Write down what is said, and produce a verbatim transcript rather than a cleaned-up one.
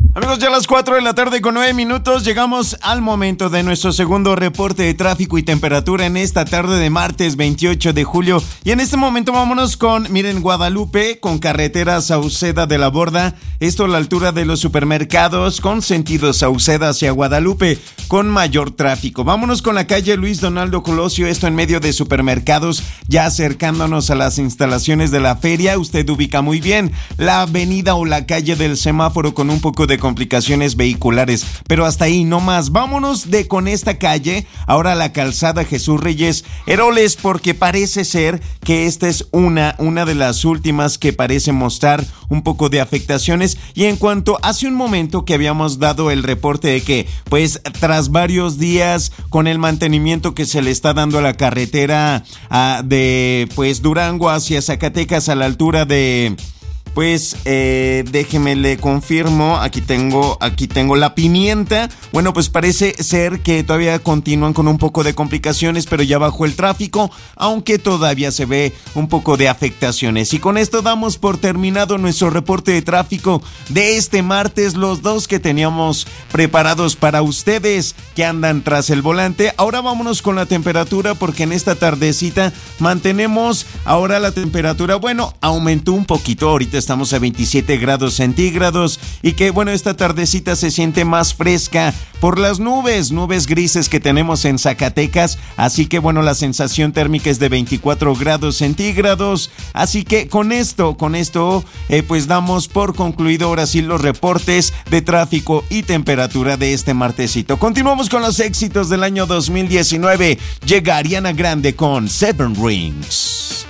Amigos, ya a las cuatro de la tarde con nueve minutos llegamos al momento de nuestro segundo reporte de tráfico y temperatura en esta tarde de martes veintiocho de julio. Y en este momento vámonos con, miren, Guadalupe, con carretera Sauceda de la Borda, esto a la altura de los supermercados, con sentido Sauceda hacia Guadalupe, con mayor tráfico. Vámonos con la calle Luis Donaldo Colosio, esto en medio de supermercados, ya acercándonos a las instalaciones de la feria. Usted ubica muy bien la avenida o la calle del semáforo con un poco de complicaciones vehiculares, pero hasta ahí no más. Vámonos de con esta calle, ahora la calzada Jesús Reyes Heroles, porque parece ser que esta es una, una de las últimas que parece mostrar un poco de afectaciones. Y en cuanto hace un momento que habíamos dado el reporte de que, pues, tras varios días con el mantenimiento que se le está dando a la carretera a, de, pues, Durango hacia Zacatecas a la altura de... Pues eh, déjeme le confirmo, aquí tengo, aquí tengo la Pimienta. Bueno, pues parece ser que todavía continúan con un poco de complicaciones, pero ya bajó el tráfico, aunque todavía se ve un poco de afectaciones. Y con esto damos por terminado nuestro reporte de tráfico de este martes, los dos que teníamos preparados para ustedes que andan tras el volante. Ahora vámonos con la temperatura, porque en esta tardecita mantenemos ahora la temperatura, bueno, aumentó un poquito, ahorita estamos a veintisiete grados centígrados y que bueno, esta tardecita se siente más fresca por las nubes, nubes grises que tenemos en Zacatecas, así que bueno, la sensación térmica es de veinticuatro grados centígrados, así que con esto, con esto eh, pues damos por concluido ahora sí los reportes de tráfico y temperatura de este martesito. Continuamos con los éxitos del año dos mil diecinueve, llega Ariana Grande con Seven Rings.